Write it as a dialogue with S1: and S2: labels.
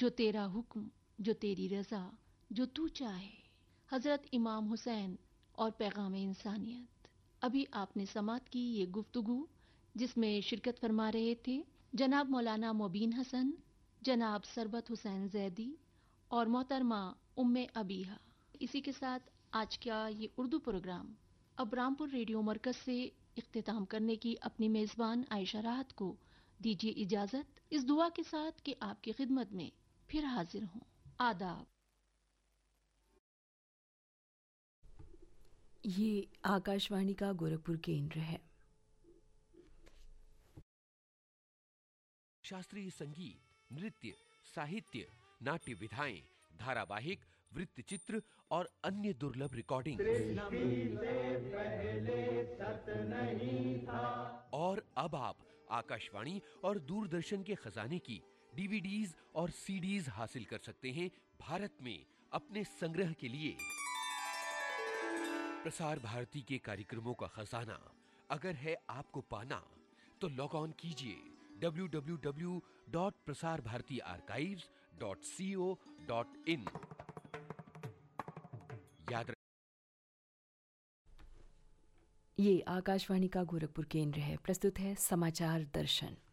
S1: जो तेरा हुक्म, जो तेरी रज़ा, जो तू चाहे, हज़रत इमाम हुसैन और पैगाम इंसानियत। अभी आपने समात की ये गुफ्तगू, जिसमें शिरकत फरमा रहे थे जनाब मौलाना मुबीन हसन, जनाब सरबत हुसैन जैदी और मोहतरमा उम्मे अबीहा। इसी के साथ आज का ये उर्दू प्रोग्राम अब रामपुर रेडियो मरकज से इख्तिताम करने की अपनी मेज़बान आयशा राहत को दीजिए इजाज़त, इस दुआ के साथ कि आपकी खिदमत में फिर हाजिर हूँ। आदाब।
S2: ये आकाशवाणी का गोरखपुर केंद्र है।
S3: शास्त्रीय संगीत, नृत्य, साहित्य, नाट्य विधाएं, धारावाहिक, वृत्तचित्र और अन्य दुर्लभ रिकॉर्डिंग। और अब आप आकाशवाणी और दूरदर्शन के खजाने की डीवीडीज और सीडीज हासिल कर सकते हैं भारत में अपने संग्रह के लिए। प्रसार भारती के कार्यक्रमों का खजाना अगर है आपको पाना, तो लॉग ऑन कीजिए www.prasarbharatiarchives.co.in। याद
S2: ये आकाशवाणी का गोरखपुर केंद्र है। प्रस्तुत है समाचार दर्शन।